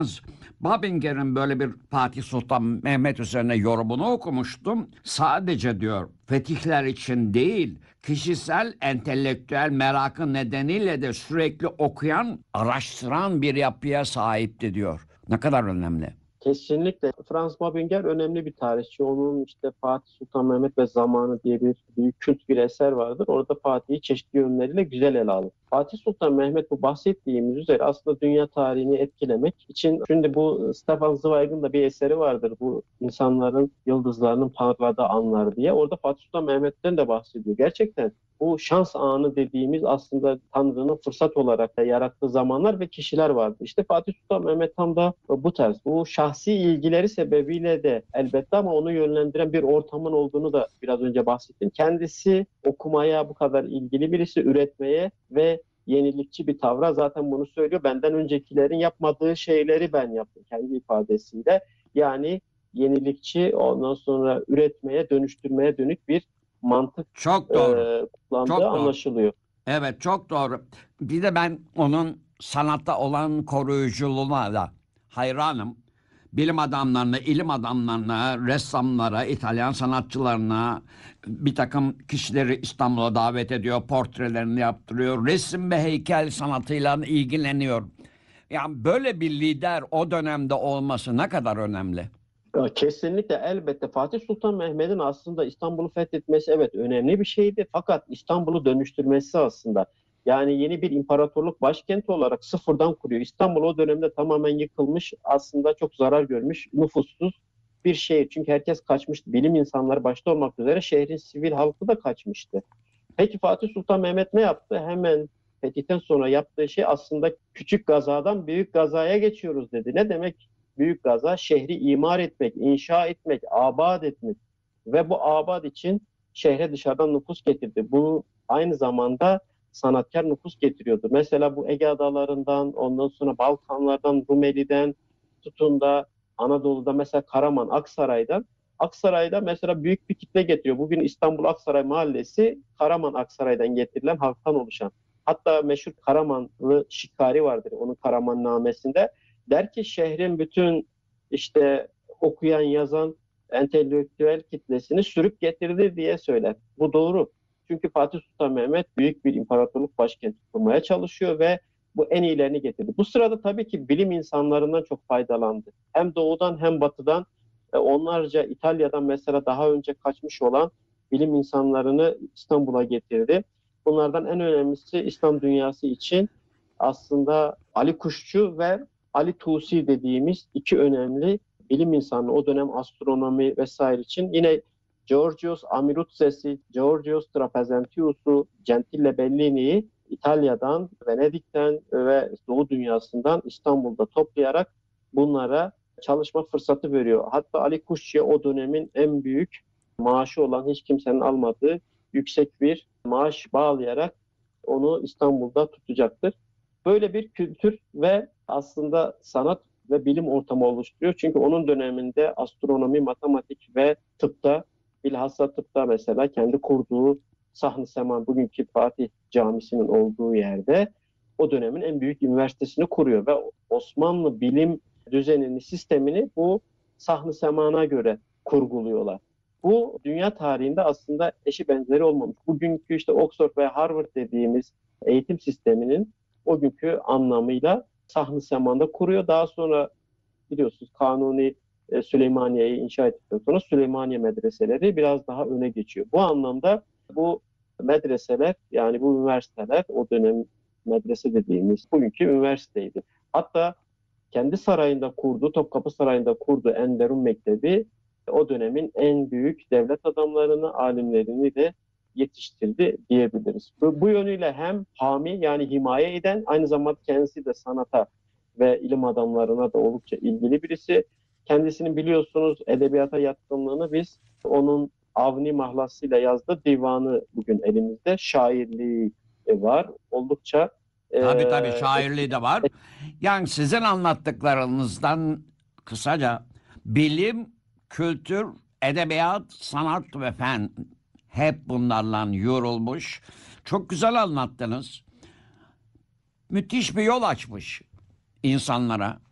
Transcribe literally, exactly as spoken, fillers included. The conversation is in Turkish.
Babinger'in böyle bir Fatih Sultan Mehmet üzerine yorumunu okumuştum. Sadece diyor fetihler için değil, kişisel entelektüel merakı nedeniyle de sürekli okuyan, araştıran bir yapıya sahipti diyor. Ne kadar önemli. Kesinlikle. Franz Babinger önemli bir tarihçi. Onun işte Fatih Sultan Mehmet ve Zamanı diye bir büyük kült bir eser vardır. Orada Fatih'i çeşitli yönleriyle güzel ele alır. Fatih Sultan Mehmet bu bahsettiğimiz üzere aslında dünya tarihini etkilemek için, şimdi bu Stefan Zweig'ın da bir eseri vardır. Bu insanların yıldızlarının parladığı anlar diye. Orada Fatih Sultan Mehmet'ten de bahsediyor. Gerçekten bu şans anı dediğimiz aslında Tanrı'nın fırsat olarak da yarattığı zamanlar ve kişiler vardı. İşte Fatih Sultan Mehmet tam da bu tarz. Bu şahsi ilgileri sebebiyle de elbette, ama onu yönlendiren bir ortamın olduğunu da biraz önce bahsettim. Kendisi okumaya bu kadar ilgili birisi, üretmeye ve yenilikçi bir tavra, zaten bunu söylüyor. Benden öncekilerin yapmadığı şeyleri ben yaptım kendi ifadesiyle. Yani yenilikçi, ondan sonra üretmeye, dönüştürmeye dönük bir mantık Çok e, doğru. kullandığı Çok doğru. anlaşılıyor. Evet, çok doğru. Bir de ben onun sanatta olan koruyuculuğuna da hayranım. Bilim adamlarına, ilim adamlarına, ressamlara, İtalyan sanatçılarına bir takım kişileri İstanbul'a davet ediyor, portrelerini yaptırıyor, resim ve heykel sanatıyla ilgileniyor. Yani böyle bir lider o dönemde olması ne kadar önemli. Ya kesinlikle, elbette Fatih Sultan Mehmet'in aslında İstanbul'u fethetmesi evet önemli bir şeydi. Fakat İstanbul'u dönüştürmesi aslında, yani yeni bir imparatorluk başkenti olarak sıfırdan kuruyor. İstanbul o dönemde tamamen yıkılmış, aslında çok zarar görmüş, nüfussuz bir şehir. Çünkü herkes kaçmıştı. Bilim insanları başta olmak üzere şehrin sivil halkı da kaçmıştı. Peki Fatih Sultan Mehmet ne yaptı? Hemen fetihten sonra yaptığı şey aslında küçük gazadan büyük gazaya geçiyoruz dedi. Ne demek büyük gaza? Şehri imar etmek, inşa etmek, abad etmek ve bu abad için şehre dışarıdan nüfus getirdi. Bu aynı zamanda sanatkar nüfus getiriyordu. Mesela bu Ege adalarından, ondan sonra Balkanlardan, Rumeli'den tutun da Anadolu'da mesela Karaman, Aksaray'dan Aksaray'da mesela büyük bir kitle getiriyor. Bugün İstanbul Aksaray Mahallesi Karaman Aksaray'dan getirilen halktan oluşan. Hatta meşhur Karamanlı şikari vardır onun Karamannamesinde. Der ki şehrin bütün işte okuyan, yazan entelektüel kitlesini sürüp getirdi diye söyler. Bu doğru. Çünkü Fatih Sultan Mehmet büyük bir imparatorluk başkenti kurmaya çalışıyor ve bu en iyilerini getirdi. Bu sırada tabii ki bilim insanlarından çok faydalandı. Hem doğudan hem batıdan e, onlarca İtalya'dan mesela daha önce kaçmış olan bilim insanlarını İstanbul'a getirdi. Bunlardan en önemlisi İslam dünyası için aslında Ali Kuşçu ve Ali Tusi dediğimiz iki önemli bilim insanı, o dönem astronomi vesaire için. Yine Georgios Amiruzes'i, Georgios Trapezentius'u, Gentile Bellini'yi İtalya'dan, Venedik'ten ve Doğu dünyasından İstanbul'da toplayarak bunlara çalışma fırsatı veriyor. Hatta Ali Kuşçu'ya o dönemin en büyük maaşı olan, hiç kimsenin almadığı yüksek bir maaş bağlayarak onu İstanbul'da tutacaktır. Böyle bir kültür ve aslında sanat ve bilim ortamı oluşturuyor. Çünkü onun döneminde astronomi, matematik ve tıpta, bilhassa tıpta mesela kendi kurduğu Sahn-ı Seman, bugünkü Fatih Camisi'nin olduğu yerde o dönemin en büyük üniversitesini kuruyor ve Osmanlı bilim düzenini, sistemini bu Sahn-ı Seman'a göre kurguluyorlar. Bu dünya tarihinde aslında eşi benzeri olmamış. Bugünkü işte Oxford ve Harvard dediğimiz eğitim sisteminin o günkü anlamıyla Sahn-ı Seman'da kuruyor. Daha sonra biliyorsunuz Kanuni e, Süleymaniye'yi inşa ettikten sonra Süleymaniye medreseleri biraz daha öne geçiyor. Bu anlamda bu medreseler, yani bu üniversiteler o dönem medrese dediğimiz bugünkü üniversiteydi. Hatta kendi sarayında kurduğu, Topkapı Sarayı'nda kurduğu Enderun Mektebi o dönemin en büyük devlet adamlarını, alimlerini de yetiştirdi diyebiliriz. Bu, bu yönüyle hem hami, yani himaye eden, aynı zamanda kendisi de sanata ve ilim adamlarına da oldukça ilgili birisi. Kendisinin biliyorsunuz edebiyata yatkınlığını biz onun Avni mahlasıyla yazdığı divanı bugün elimizde. Şairliği var. Oldukça e, Tabii tabii, şairliği etkili. de var. Yani sizin anlattıklarınızdan kısaca bilim, kültür, edebiyat, sanat ve fen hep bunlarla yorulmuş. Çok güzel anlattınız. Müthiş bir yol açmış insanlara.